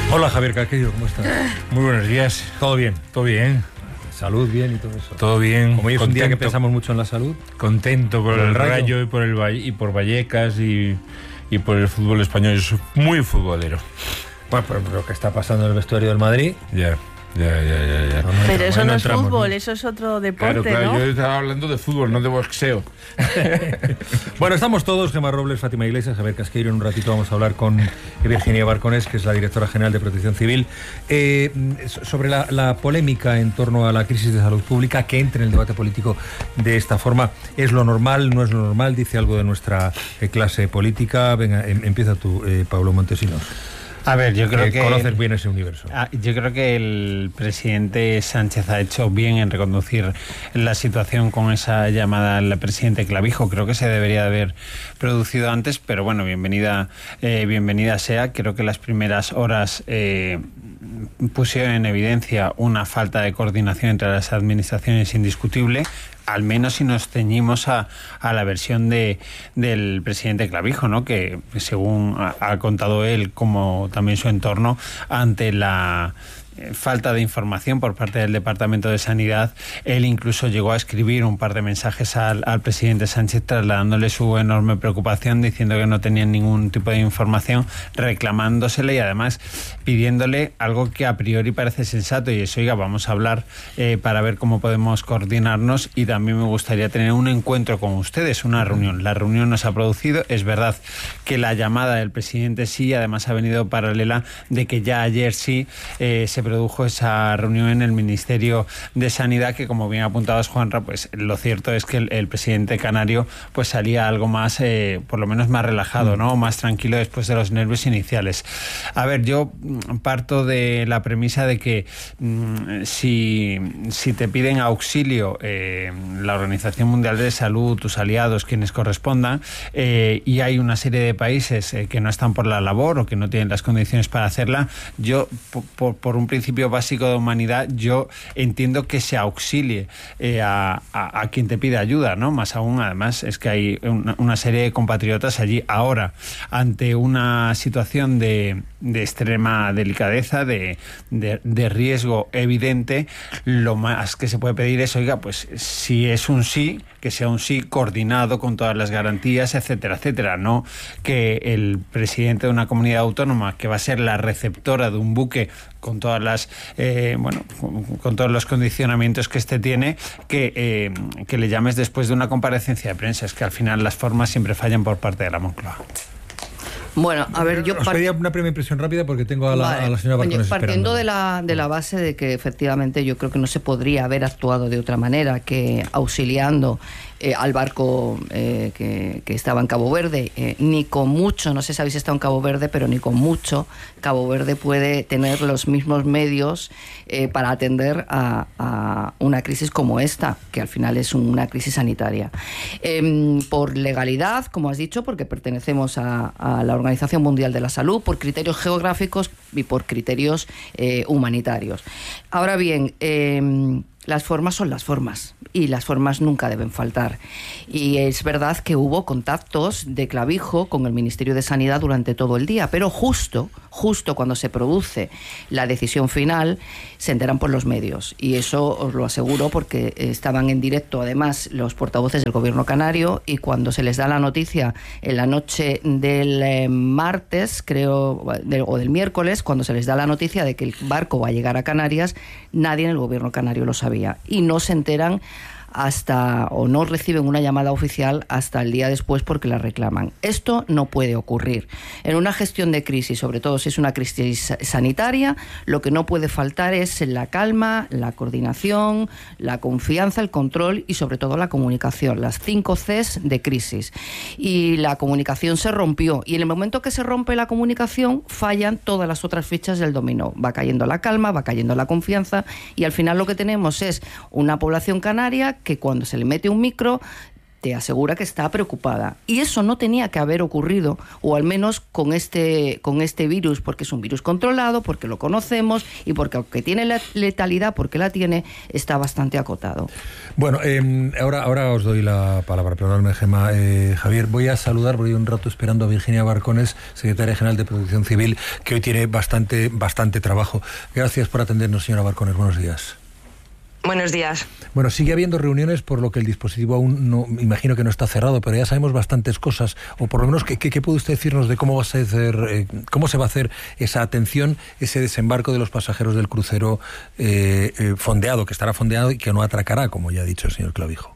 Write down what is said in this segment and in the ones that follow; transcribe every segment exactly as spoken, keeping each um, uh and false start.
Hola Javier Calqueiro, ¿cómo estás? Muy buenos días. ¿Todo bien? ¿Todo bien? Salud, bien y todo eso. Todo bien. Como hoy es un día que pensamos mucho en la salud. Contento por, por el, el Rayo, Rayo y por el Valle, y por Vallecas y, y por el fútbol español. Yo soy muy futbolero. Bueno, pero lo que está pasando en el vestuario del Madrid. Ya. Ya, ya, ya, ya. No, no pero eso no, no es entramos, fútbol, ¿no? Eso es otro deporte, claro, claro, ¿no? Yo estaba hablando de fútbol, no de boxeo. Bueno, estamos todos, Gemma Robles, Fátima Iglesias, Javier Casqueiro. En un ratito vamos a hablar con Virginia Barconés, que es la directora general de Protección Civil, eh, sobre la, la polémica en torno a la crisis de salud pública, que entre en el debate político de esta forma. ¿Es lo normal? ¿No es lo normal? Dice algo de nuestra eh, clase política. Venga, em, empieza tú, eh, Pablo Montesinos. A ver, yo creo que, que conoces el, bien ese universo. Yo creo que el presidente Sánchez ha hecho bien en reconducir la situación con esa llamada al presidente Clavijo. Creo que se debería haber producido antes, pero bueno, bienvenida, eh, bienvenida sea. Creo que las primeras horas eh, pusieron en evidencia una falta de coordinación entre las administraciones indiscutible. Al menos si nos ceñimos a, a la versión de, del presidente Clavijo, ¿no? Que según ha, ha contado él, como también su entorno, ante la falta de información por parte del Departamento de Sanidad, él incluso llegó a escribir un par de mensajes al, al presidente Sánchez trasladándole su enorme preocupación, diciendo que no tenían ningún tipo de información, reclamándosele y además pidiéndole algo que a priori parece sensato, y es, oiga, vamos a hablar eh, para ver cómo podemos coordinarnos, y también me gustaría tener un encuentro con ustedes, una reunión. La reunión no se ha producido. Es verdad que la llamada del presidente sí, además ha venido paralela de que ya ayer sí eh, se produjo esa reunión en el Ministerio de Sanidad, que, como bien apuntabas, Juanra, pues lo cierto es que el, el presidente canario pues salía algo más, eh, por lo menos más relajado, ¿no? Más tranquilo después de los nervios iniciales. A ver, yo parto de la premisa de que mmm, si, si te piden auxilio eh, la Organización Mundial de Salud, tus aliados, quienes correspondan, eh, y hay una serie de países eh, que no están por la labor o que no tienen las condiciones para hacerla, yo, por, por, por un principio básico de humanidad, yo entiendo que se auxilie eh, a, a, a quien te pide ayuda, ¿no? Más aún, además, es que hay una, una serie de compatriotas allí. Ahora, ante una situación de, de extrema delicadeza, de, de, de riesgo evidente, lo más que se puede pedir es, oiga, pues si es un sí, que sea un sí coordinado con todas las garantías, etcétera, etcétera. No que el presidente de una comunidad autónoma, que va a ser la receptora de un buque con todas las eh, bueno con todos los condicionamientos que este tiene, que, eh, que le llames después de una comparecencia de prensa. Es que al final las formas siempre fallan por parte de la Moncloa. Bueno, a ver, yo... Os pedía una primera impresión rápida porque tengo a la, vale. a la señora Barconés esperando. Partiendo de la, de la base de que efectivamente yo creo que no se podría haber actuado de otra manera que auxiliando eh, al barco eh, que, que estaba en Cabo Verde, eh, ni con mucho, no sé si habéis estado en Cabo Verde, pero ni con mucho Cabo Verde puede tener los mismos medios eh, para atender a, a una crisis como esta, que al final es una crisis sanitaria. Eh, por legalidad, como has dicho, porque pertenecemos a, a la Organización Mundial de la Salud, por criterios geográficos y por criterios eh, humanitarios. Ahora bien, eh, las formas son las formas y las formas nunca deben faltar. Y es verdad que hubo contactos de Clavijo con el Ministerio de Sanidad durante todo el día, pero justo, justo cuando se produce la decisión final, se enteran por los medios. Y eso os lo aseguro porque estaban en directo, además, los portavoces del Gobierno canario, y cuando se les da la noticia en la noche del eh, martes, creo, de, o del miércoles, cuando se les da la noticia de que el barco va a llegar a Canarias, nadie en el Gobierno canario lo sabía. Y no se enteran hasta, o no reciben una llamada oficial hasta el día después porque la reclaman. Esto no puede ocurrir. En una gestión de crisis, sobre todo si es una crisis sanitaria, lo que no puede faltar es la calma, la coordinación, la confianza, el control y sobre todo la comunicación, las cinco Cs de crisis. Y la comunicación se rompió, y en el momento que se rompe la comunicación fallan todas las otras fichas del dominó. Va cayendo la calma, va cayendo la confianza, y al final lo que tenemos es una población canaria que cuando se le mete un micro te asegura que está preocupada. Y eso no tenía que haber ocurrido, o al menos con este, con este virus, porque es un virus controlado, porque lo conocemos y porque aunque tiene la letalidad, porque la tiene, está bastante acotado. Bueno, eh, ahora, ahora os doy la palabra, perdóname, Gemma. Eh, Javier, voy a saludar, porque hay un rato esperando a Virginia Barcones, secretaria general de Protección Civil, que hoy tiene bastante, bastante trabajo. Gracias por atendernos, señora Barcones. Buenos días. Buenos días. Bueno, sigue habiendo reuniones, por lo que el dispositivo aún no, imagino que no está cerrado, pero ya sabemos bastantes cosas, o por lo menos, ¿qué, qué puede usted decirnos de cómo va a ser, eh, cómo se va a hacer esa atención, ese desembarco de los pasajeros del crucero eh, eh, fondeado, que estará fondeado y que no atracará, como ya ha dicho el señor Clavijo?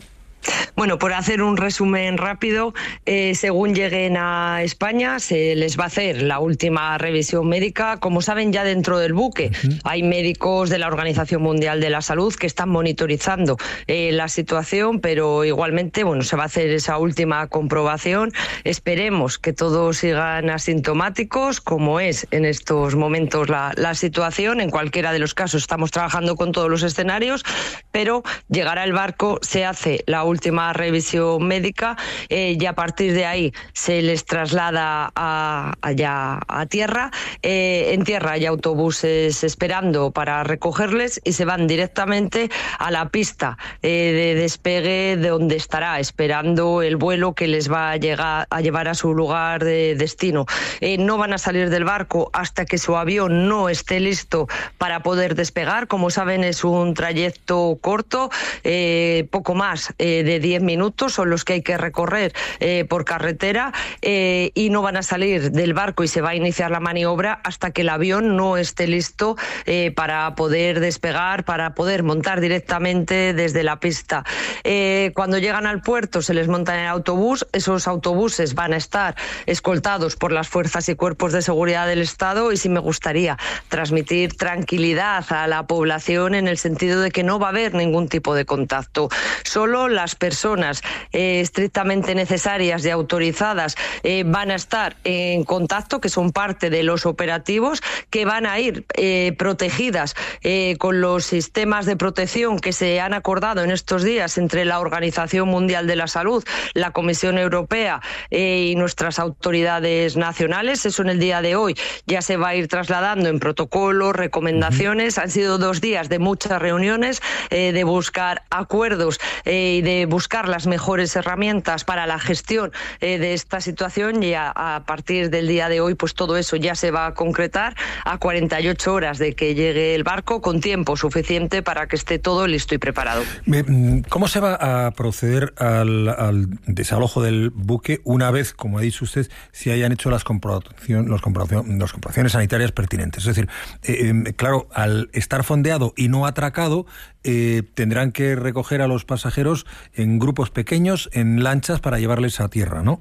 Bueno, por hacer un resumen rápido, eh, según lleguen a España se les va a hacer la última revisión médica. Como saben, ya dentro del buque uh-huh. hay médicos de la Organización Mundial de la Salud que están monitorizando eh, la situación, pero igualmente, bueno, se va a hacer esa última comprobación. Esperemos que todos sigan asintomáticos, como es en estos momentos la, la situación. En cualquiera de los casos estamos trabajando con todos los escenarios, pero llegará el barco, se hace la última revisión médica eh, y a partir de ahí se les traslada a, allá a tierra. Eh, en tierra hay autobuses esperando para recogerles y se van directamente a la pista eh, de despegue, de donde estará esperando el vuelo que les va a, llegar, a llevar a su lugar de destino. Eh, no van a salir del barco hasta que su avión no esté listo para poder despegar. Como saben, es un trayecto corto, eh, poco más eh, de diez minutos son los que hay que recorrer eh, por carretera eh, y no van a salir del barco y se va a iniciar la maniobra hasta que el avión no esté listo eh, para poder despegar, para poder montar directamente desde la pista. Eh, cuando llegan al puerto se les monta en el autobús. Esos autobuses van a estar escoltados por las fuerzas y cuerpos de seguridad del Estado, y sí me gustaría transmitir tranquilidad a la población en el sentido de que no va a haber ningún tipo de contacto. Solo las personas eh, estrictamente necesarias y autorizadas eh, van a estar en contacto, que son parte de los operativos, que van a ir eh, protegidas eh, con los sistemas de protección que se han acordado en estos días entre la Organización Mundial de la Salud, la Comisión Europea eh, y nuestras autoridades nacionales. Eso en el día de hoy ya se va a ir trasladando en protocolos, recomendaciones. Han sido dos días de muchas reuniones, eh, de buscar acuerdos eh, y de buscar las mejores herramientas para la gestión eh, de esta situación, y a, a partir del día de hoy pues todo eso ya se va a concretar a cuarenta y ocho horas de que llegue el barco, con tiempo suficiente para que esté todo listo y preparado. ¿Cómo se va a proceder al, al desalojo del buque una vez, como ha dicho usted, se hayan hecho las, comprobación, los comprobación, las comprobaciones sanitarias pertinentes? Es decir, eh, eh, claro, al estar fondeado y no atracado, eh, tendrán que recoger a los pasajeros en grupos pequeños, en lanchas, para llevarles a tierra, ¿no?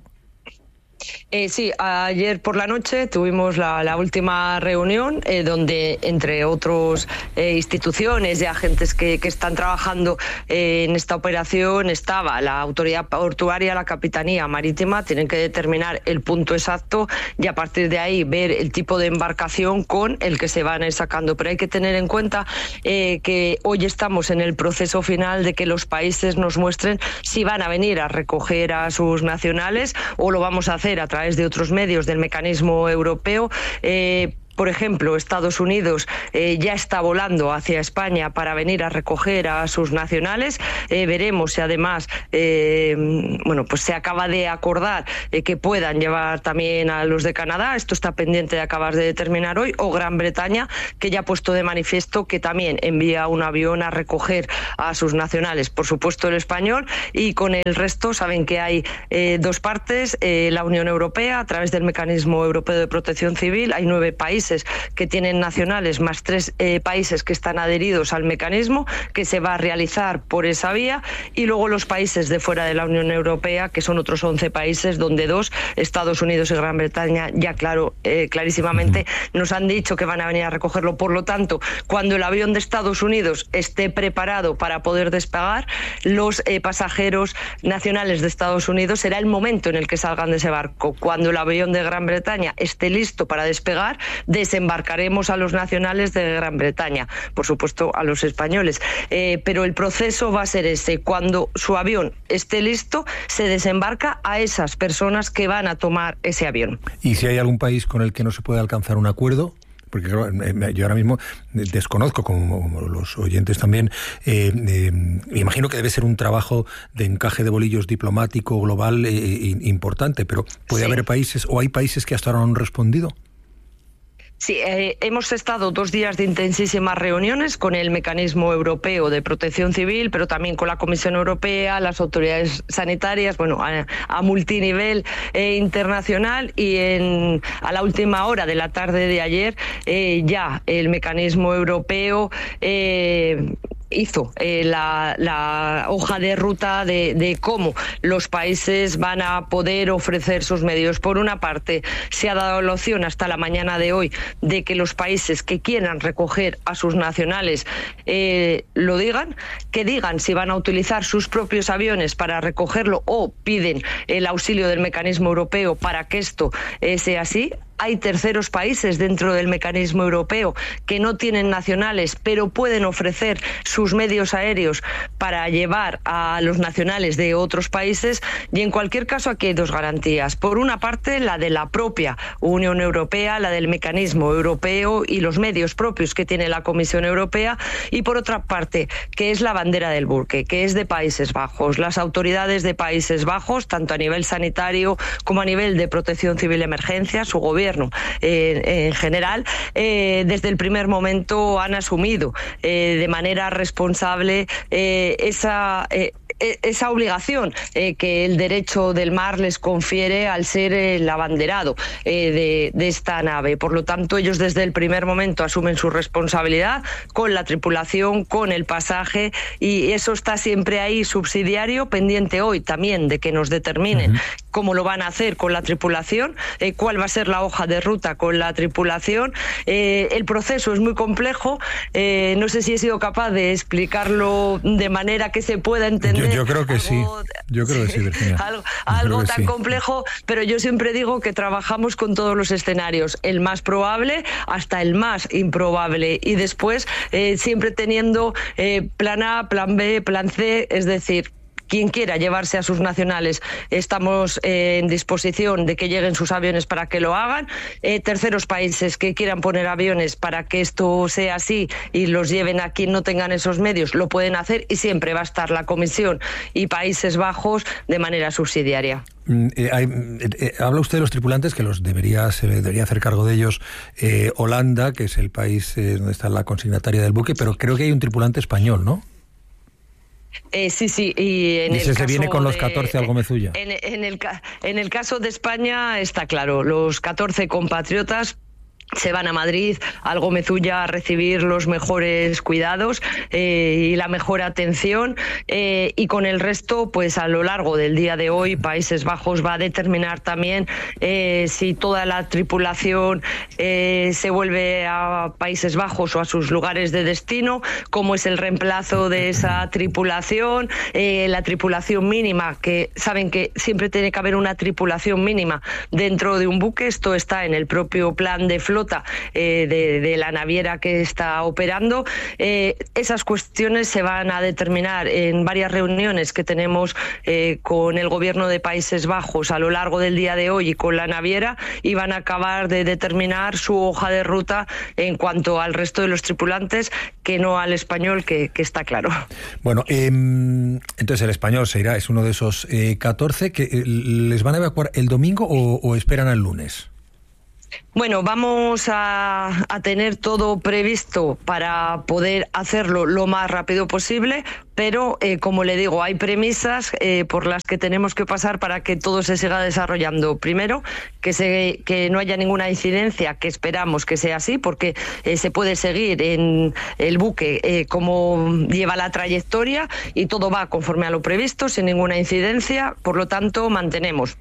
Eh, sí, ayer por la noche tuvimos la, la última reunión eh, donde, entre otras eh, instituciones y agentes que, que están trabajando eh, en esta operación, estaba la autoridad portuaria, la Capitanía Marítima. Tienen que determinar el punto exacto y a partir de ahí ver el tipo de embarcación con el que se van a ir sacando. Pero hay que tener en cuenta eh, que hoy estamos en el proceso final de que los países nos muestren si van a venir a recoger a sus nacionales o lo vamos a hacer a través de otros medios del mecanismo europeo. Eh, Por ejemplo, Estados Unidos eh, ya está volando hacia España para venir a recoger a sus nacionales. Eh, veremos si además eh, bueno, pues se acaba de acordar eh, que puedan llevar también a los de Canadá. Esto está pendiente de acabar de determinar hoy. O Gran Bretaña, que ya ha puesto de manifiesto que también envía un avión a recoger a sus nacionales. Por supuesto, el español, y con el resto saben que hay eh, dos partes. Eh, la Unión Europea, a través del Mecanismo Europeo de Protección Civil, hay nueve países que tienen nacionales, más tres eh, países que están adheridos al mecanismo, que se va a realizar por esa vía, y luego los países de fuera de la Unión Europea, que son otros once países, donde dos, Estados Unidos y Gran Bretaña, ya claro, eh, clarísimamente nos han dicho que van a venir a recogerlo. Por lo tanto, cuando el avión de Estados Unidos esté preparado para poder despegar, los eh, pasajeros nacionales de Estados Unidos será el momento en el que salgan de ese barco. Cuando el avión de Gran Bretaña esté listo para despegar, desembarcaremos a los nacionales de Gran Bretaña, por supuesto a los españoles, eh, pero el proceso va a ser ese: cuando su avión esté listo, se desembarca a esas personas que van a tomar ese avión. ¿Y si hay algún país con el que no se puede alcanzar un acuerdo? Porque claro, yo ahora mismo desconozco, como los oyentes también, eh, eh, imagino que debe ser un trabajo de encaje de bolillos diplomático global eh, importante, pero ¿puede sí. haber países, o hay países que hasta ahora no han respondido? Sí, eh, hemos estado dos días de intensísimas reuniones con el Mecanismo Europeo de Protección Civil, pero también con la Comisión Europea, las autoridades sanitarias, bueno, a, a multinivel eh, internacional, y en, a la última hora de la tarde de ayer eh, ya el Mecanismo Europeo eh, hizo eh, la, la hoja de ruta de, de cómo los países van a poder ofrecer sus medios. Por una parte, se ha dado la opción hasta la mañana de hoy de que los países que quieran recoger a sus nacionales eh, lo digan, que digan si van a utilizar sus propios aviones para recogerlo o piden el auxilio del Mecanismo Europeo para que esto eh, sea así. Hay terceros países dentro del Mecanismo Europeo que no tienen nacionales, pero pueden ofrecer sus medios aéreos para llevar a los nacionales de otros países. Y en cualquier caso, aquí hay dos garantías. Por una parte, la de la propia Unión Europea, la del Mecanismo Europeo y los medios propios que tiene la Comisión Europea. Y por otra parte, que es la bandera del buque, que es de Países Bajos. Las autoridades de Países Bajos, tanto a nivel sanitario como a nivel de protección civil y emergencia, su gobierno Eh, en general, eh, desde el primer momento han asumido eh, de manera responsable eh, esa... Eh, esa obligación eh, que el derecho del mar les confiere al ser el abanderado eh, de, de esta nave. Por lo tanto, ellos desde el primer momento asumen su responsabilidad con la tripulación, con el pasaje, y eso está siempre ahí subsidiario, pendiente hoy también de que nos determinen uh-huh. cómo lo van a hacer con la tripulación, eh, cuál va a ser la hoja de ruta con la tripulación. Eh, el proceso es muy complejo, eh, no sé si he sido capaz de explicarlo de manera que se pueda entender. Yo, yo creo que algo, sí, yo creo que sí, Virginia. Algo, algo tan sí. complejo, pero yo siempre digo que trabajamos con todos los escenarios, el más probable hasta el más improbable, y después eh, siempre teniendo eh, plan A, plan B, plan C, es decir, quien quiera llevarse a sus nacionales, estamos eh, en disposición de que lleguen sus aviones para que lo hagan. Eh, terceros países que quieran poner aviones para que esto sea así y los lleven a quien no tengan esos medios, lo pueden hacer, y siempre va a estar la Comisión y Países Bajos de manera subsidiaria. Eh, hay, eh, habla usted de los tripulantes, que los debería, se debería hacer cargo de ellos eh, Holanda, que es el país eh, donde está la consignataria del buque, pero creo que hay un tripulante español, ¿no? Eh, sí, sí, y en ¿Y ese el se caso viene con los catorce de, al Gomezulla? En, en, el, en el caso de España está claro, los catorce compatriotas se van a Madrid, al Gomezulla, a recibir los mejores cuidados eh, y la mejor atención, eh, y con el resto, pues a lo largo del día de hoy, Países Bajos va a determinar también eh, si toda la tripulación eh, se vuelve a Países Bajos o a sus lugares de destino, cómo es el reemplazo de esa tripulación, eh, la tripulación mínima, que saben que siempre tiene que haber una tripulación mínima dentro de un buque. Esto está en el propio plan de flota Eh, de, de la naviera que está operando. Eh, esas cuestiones se van a determinar en varias reuniones que tenemos eh, con el gobierno de Países Bajos a lo largo del día de hoy y con la naviera, y van a acabar de determinar su hoja de ruta en cuanto al resto de los tripulantes, que no al español, que, que está claro. Bueno, eh, entonces el español se irá, es uno de esos eh, catorce que eh, les van a evacuar el domingo o, o esperan al lunes. Bueno, vamos a, a tener todo previsto para poder hacerlo lo más rápido posible, pero eh, como le digo, hay premisas eh, por las que tenemos que pasar para que todo se siga desarrollando. Primero, que, se, que no haya ninguna incidencia, que esperamos que sea así, porque eh, se puede seguir en el buque eh, como lleva la trayectoria y todo va conforme a lo previsto, sin ninguna incidencia. Por lo tanto, mantenemos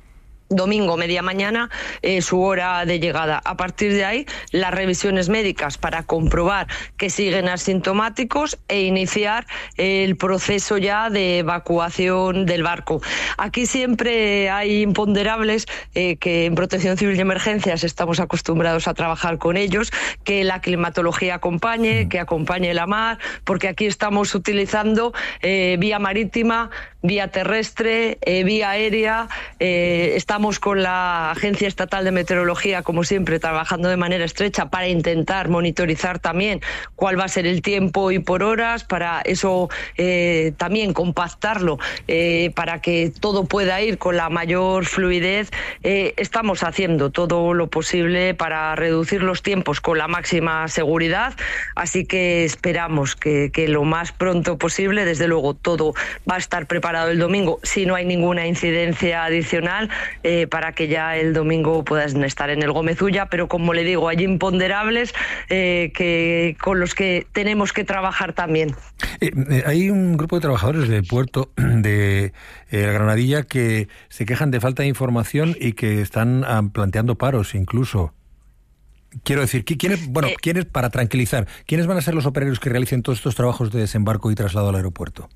domingo, media mañana, eh, su hora de llegada. A partir de ahí, las revisiones médicas para comprobar que siguen asintomáticos e iniciar el proceso ya de evacuación del barco. Aquí siempre hay imponderables eh, que en Protección Civil y Emergencias estamos acostumbrados a trabajar con ellos, que la climatología acompañe, que acompañe la mar, porque aquí estamos utilizando eh, vía marítima, vía terrestre, eh, vía aérea, eh, estamos con la Agencia Estatal de Meteorología, como siempre, trabajando de manera estrecha para intentar monitorizar también cuál va a ser el tiempo y por horas, para eso eh, también compactarlo, eh, para que todo pueda ir con la mayor fluidez. Eh, estamos haciendo todo lo posible para reducir los tiempos con la máxima seguridad, así que esperamos que, que lo más pronto posible, desde luego todo va a estar preparado el domingo, si no hay ninguna incidencia adicional, eh, para que ya el domingo puedan estar en el Gómez Ulla, pero como le digo, hay imponderables eh, que, con los que tenemos que trabajar también. Eh, eh, hay un grupo de trabajadores del puerto de eh, Granadilla que se quejan de falta de información y que están ah, planteando paros incluso. Quiero decir, ¿quiénes, bueno, eh, ¿quiénes, para tranquilizar, quiénes van a ser los operarios que realicen todos estos trabajos de desembarco y traslado al aeropuerto?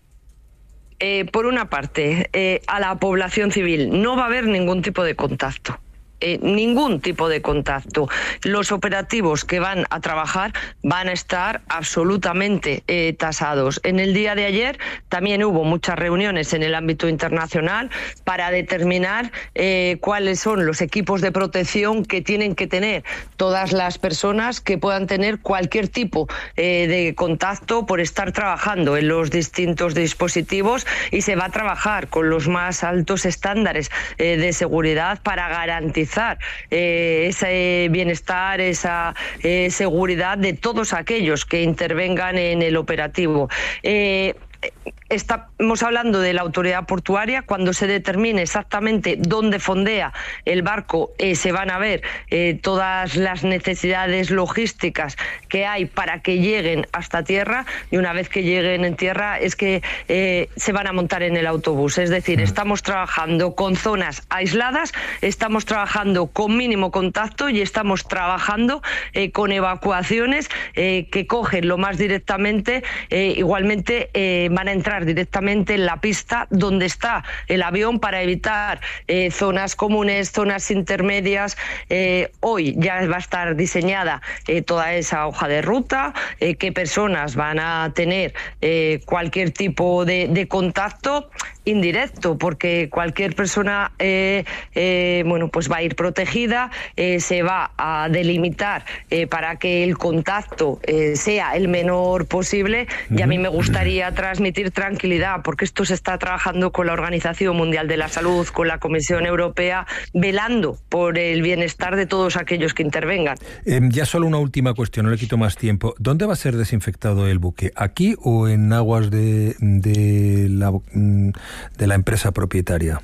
Eh, por una parte, eh, a la población civil no va a haber ningún tipo de contacto. Eh, ningún tipo de contacto. Los operativos que van a trabajar van a estar absolutamente eh, tasados. En el día de ayer también hubo muchas reuniones en el ámbito internacional para determinar eh, cuáles son los equipos de protección que tienen que tener todas las personas que puedan tener cualquier tipo eh, de contacto por estar trabajando en los distintos dispositivos, y se va a trabajar con los más altos estándares eh, de seguridad para garantizar Eh, ese bienestar, esa eh, seguridad de todos aquellos que intervengan en el operativo. Eh, Estamos hablando de la autoridad portuaria. Cuando se determine exactamente dónde fondea el barco, eh, se van a ver eh, todas las necesidades logísticas que hay para que lleguen hasta tierra, y una vez que lleguen en tierra es que eh, se van a montar en el autobús. Es decir, estamos trabajando con zonas aisladas, estamos trabajando con mínimo contacto y estamos trabajando eh, con evacuaciones eh, que cogen lo más directamente. Eh, igualmente eh, van a entrar directamente en la pista donde está el avión para evitar eh, zonas comunes, zonas intermedias. Eh, hoy ya va a estar diseñada eh, toda esa hoja de ruta, eh, qué personas van a tener eh, cualquier tipo de, de contacto indirecto, porque cualquier persona eh, eh, bueno, pues va a ir protegida, eh, se va a delimitar eh, para que el contacto eh, sea el menor posible, y a mí me gustaría transmitir tranquilidad, porque esto se está trabajando con la Organización Mundial de la Salud, con la Comisión Europea, velando por el bienestar de todos aquellos que intervengan. Eh, ya solo una última cuestión, no le quito más tiempo. ¿Dónde va a ser desinfectado el buque? ¿Aquí o en aguas de, de la... de la empresa propietaria?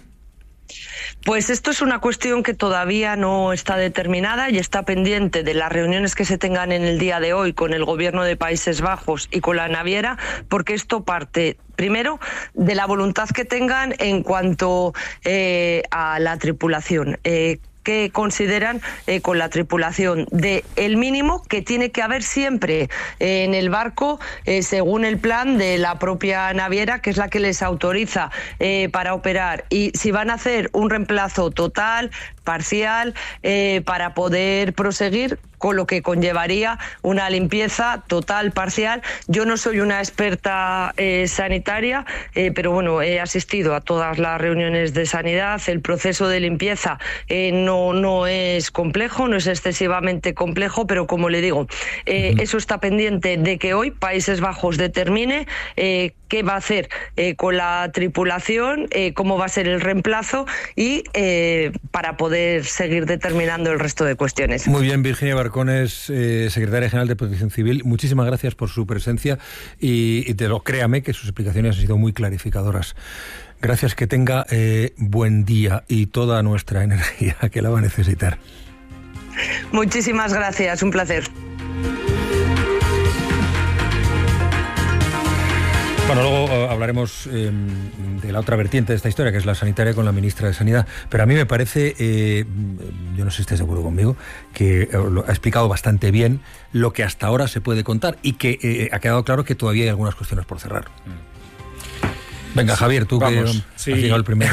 Pues esto es una cuestión que todavía no está determinada y está pendiente de las reuniones que se tengan en el día de hoy con el gobierno de Países Bajos y con la naviera, porque esto parte primero de la voluntad que tengan en cuanto eh, a la tripulación. Eh, que consideran eh, con la tripulación de el mínimo que tiene que haber siempre eh, en el barco, eh, según el plan de la propia naviera, que es la que les autoriza eh, para operar, y si van a hacer un reemplazo total, parcial, eh, para poder proseguir, con lo que conllevaría una limpieza total, parcial. Yo no soy una experta eh, sanitaria, eh, pero bueno, he asistido a todas las reuniones de sanidad. El proceso de limpieza eh, no, no es complejo, no es excesivamente complejo, pero como le digo, eh, eso está pendiente de que hoy Países Bajos determine eh, qué va a hacer eh, con la tripulación, eh, cómo va a ser el reemplazo, y eh, para poder seguir determinando el resto de cuestiones. Muy bien, Virginia Barcones, eh, secretaria general de Protección Civil, muchísimas gracias por su presencia y, y te lo créame que sus explicaciones han sido muy clarificadoras. Gracias, que tenga eh, buen día y toda nuestra energía, que la va a necesitar. Muchísimas gracias, un placer. Bueno, luego uh, hablaremos eh, de la otra vertiente de esta historia, que es la sanitaria, con la ministra de Sanidad. Pero a mí me parece, eh, yo no sé si estáis de acuerdo conmigo, que lo ha explicado bastante bien lo que hasta ahora se puede contar y que eh, ha quedado claro que todavía hay algunas cuestiones por cerrar. Venga, Javier, tú Vamos, que sí. has llegado el primero.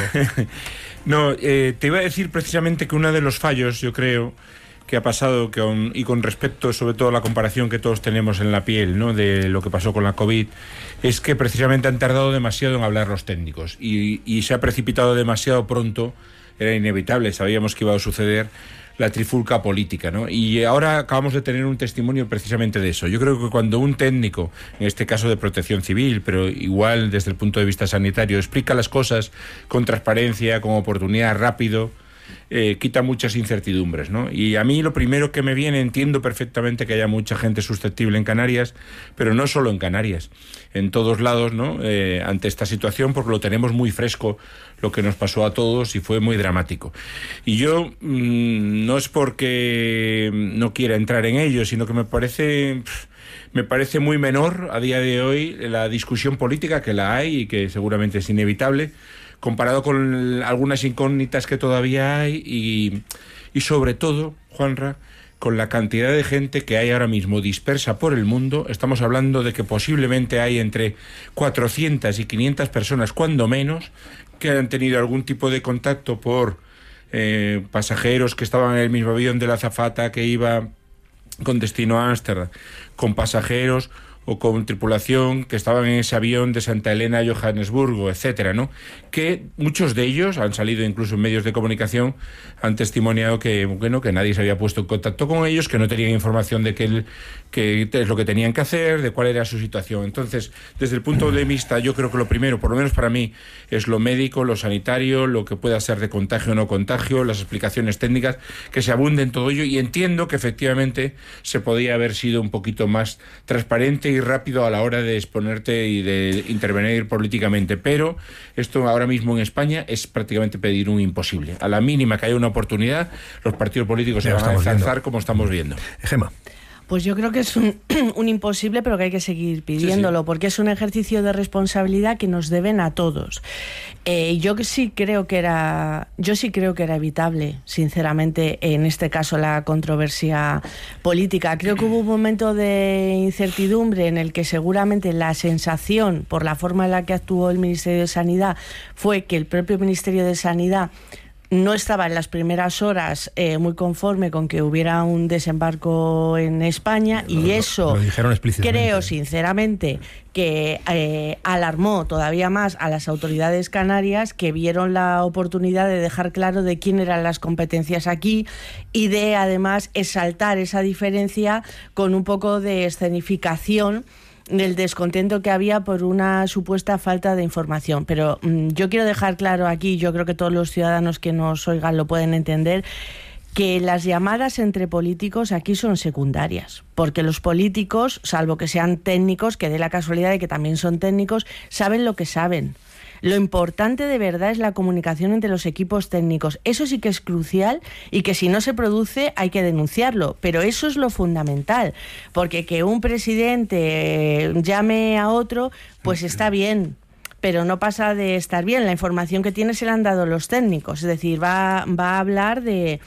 No, eh, te iba a decir precisamente que uno de los fallos, yo creo, que ha pasado, que on, y con respecto sobre todo a la comparación que todos tenemos en la piel, ¿no?, de lo que pasó con la COVID, es que precisamente han tardado demasiado en hablar los técnicos y, y se ha precipitado demasiado pronto. Era inevitable, sabíamos que iba a suceder la trifulca política, ¿no? Y ahora acabamos de tener un testimonio precisamente de eso. Yo creo que cuando un técnico, en este caso de Protección Civil, pero igual desde el punto de vista sanitario, explica las cosas con transparencia, con oportunidad, rápido, Eh, quita muchas incertidumbres, ¿no? Y a mí lo primero que me viene, entiendo perfectamente que haya mucha gente susceptible en Canarias, pero no solo en Canarias, en todos lados, ¿no? Eh, ante esta situación, porque lo tenemos muy fresco, lo que nos pasó a todos, y fue muy dramático. Y yo mmm, no es porque no quiera entrar en ello, sino que me parece... Pff, me parece muy menor a día de hoy la discusión política, que la hay y que seguramente es inevitable, comparado con algunas incógnitas que todavía hay y, y sobre todo, Juanra, con la cantidad de gente que hay ahora mismo dispersa por el mundo. Estamos hablando de que posiblemente hay entre cuatrocientas y quinientas personas, cuando menos, que han tenido algún tipo de contacto por eh, pasajeros que estaban en el mismo avión de la azafata que iba con destino a Ámsterdam, con pasajeros o con tripulación que estaban en ese avión de Santa Elena a Johannesburgo, etcétera, ¿no? Que muchos de ellos han salido incluso en medios de comunicación, han testimoniado que, bueno, que nadie se había puesto en contacto con ellos, que no tenían información de que, el, que es lo que tenían que hacer, de cuál era su situación. Entonces, desde el punto de vista, yo creo que lo primero, por lo menos para mí, es lo médico, lo sanitario, lo que pueda ser de contagio o no contagio, las explicaciones técnicas, que se abunde en todo ello, y entiendo que efectivamente se podía haber sido un poquito más transparente y rápido a la hora de exponerte y de intervenir políticamente, pero esto ahora mismo en España es prácticamente pedir un imposible. A la mínima que haya una oportunidad, los partidos políticos se van a ensalzar, como estamos viendo. Gemma. Pues yo creo que es un, un imposible, pero que hay que seguir pidiéndolo, sí, sí. porque es un ejercicio de responsabilidad que nos deben a todos. Eh, yo sí creo que era, yo sí creo que era evitable, sinceramente, en este caso la controversia política. Creo que hubo un momento de incertidumbre en el que seguramente la sensación, por la forma en la que actuó el Ministerio de Sanidad, fue que el propio Ministerio de Sanidad no estaba en las primeras horas eh, muy conforme con que hubiera un desembarco en España, lo, y eso lo dijeron explícitamente. Creo sinceramente que eh, alarmó todavía más a las autoridades canarias, que vieron la oportunidad de dejar claro de quién eran las competencias aquí y de además exaltar esa diferencia con un poco de escenificación del descontento que había por una supuesta falta de información. Pero mmm, yo quiero dejar claro aquí, yo creo que todos los ciudadanos que nos oigan lo pueden entender, que las llamadas entre políticos aquí son secundarias, porque los políticos, salvo que sean técnicos, que dé la casualidad de que también son técnicos, saben lo que saben. Lo importante de verdad es la comunicación entre los equipos técnicos. Eso sí que es crucial, y que si no se produce hay que denunciarlo. Pero eso es lo fundamental, porque que un presidente llame a otro, pues está bien, pero no pasa de estar bien. La información que tiene se la han dado los técnicos, es decir, va, va a hablar de...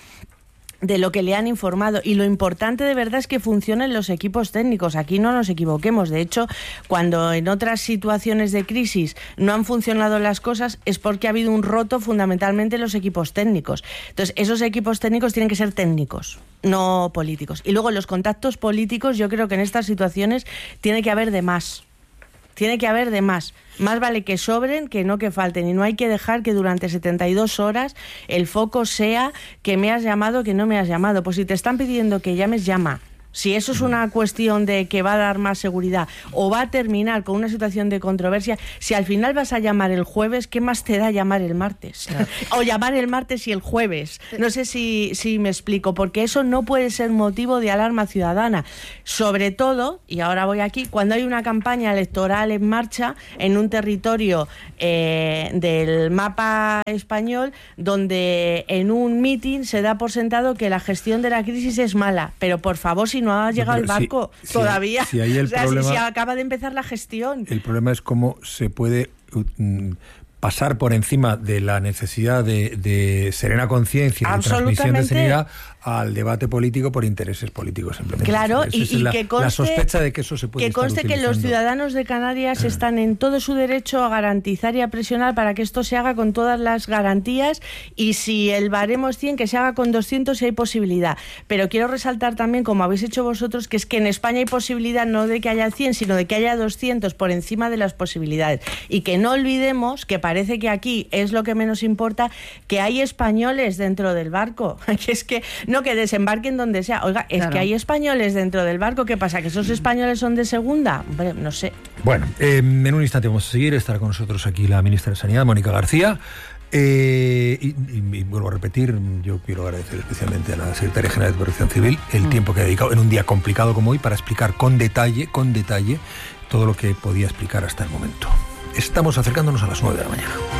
de lo que le han informado, y lo importante de verdad es que funcionen los equipos técnicos. Aquí no nos equivoquemos. De hecho, cuando en otras situaciones de crisis no han funcionado las cosas, es porque ha habido un roto fundamentalmente en los equipos técnicos. Entonces, esos equipos técnicos tienen que ser técnicos, no políticos. Y luego los contactos políticos, yo creo que en estas situaciones tiene que haber de más. Tiene que haber de más. Más vale que sobren que no que falten. Y no hay que dejar que durante setenta y dos horas el foco sea que me has llamado, que no me has llamado. Pues si te están pidiendo que llames, llama. Si eso es una cuestión de que va a dar más seguridad o va a terminar con una situación de controversia, si al final vas a llamar el jueves, ¿qué más te da llamar el martes? Claro. O llamar el martes y el jueves. No sé si, si me explico, porque eso no puede ser motivo de alarma ciudadana. Sobre todo, y ahora voy aquí, cuando hay una campaña electoral en marcha en un territorio eh, del mapa español, donde en un mitin se da por sentado que la gestión de la crisis es mala. Pero por favor, si si no ha llegado pero el barco si, todavía. Si, si ahí el o sea, problema, si, si acaba de empezar la gestión. El problema es cómo se puede mm, pasar por encima de la necesidad de, de serena conciencia y de transmisión de serenidad al debate político por intereses políticos simplemente. Claro, Esa y, es y la, que conste, la sospecha de que eso se puede que conste que los ciudadanos de Canarias están en todo su derecho a garantizar y a presionar para que esto se haga con todas las garantías, y si el baremo es cien, que se haga con doscientos si hay posibilidad. Pero quiero resaltar también, como habéis hecho vosotros, que es que en España hay posibilidad no de que haya cien, sino de que haya doscientos por encima de las posibilidades. Y que no olvidemos, que parece que aquí es lo que menos importa, que hay españoles dentro del barco. Que es que no que desembarquen donde sea. Oiga, es claro. que hay españoles dentro del barco. ¿Qué pasa? ¿Que esos españoles son de segunda? Hombre, no sé. Bueno, eh, en un instante vamos a seguir. Estará con nosotros aquí la ministra de Sanidad, Mónica García. Eh, y, y, y vuelvo a repetir, yo quiero agradecer especialmente a la Secretaria General de Protección Civil el mm. tiempo que ha dedicado en un día complicado como hoy para explicar con detalle, con detalle, todo lo que podía explicar hasta el momento. Estamos acercándonos a las nueve de la mañana.